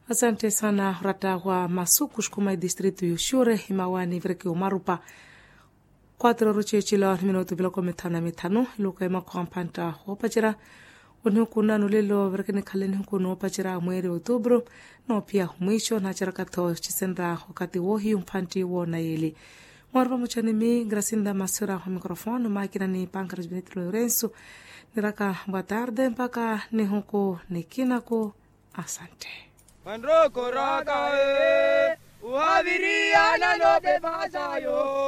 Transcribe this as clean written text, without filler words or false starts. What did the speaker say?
Asante sana rata wa masuku shukuma distritu yushure imawani vreki umarupa 4 ruchechilo minuto biloko mitano luka ima kwampanta wapachira unhukuna nulilo vreki nikaleni hukunu wapachira mweri Oktoba no pia mwisho na charakato chisenda wakati wohi umpanti wona yeli mwarva mchanimi Gracinda Masura wa mikrofoni makina ni Pancras Benito Lourenço niraka boa tarde mpaka ni huko nikinako asante. Mandroko raka uhaviria na loke vasayo.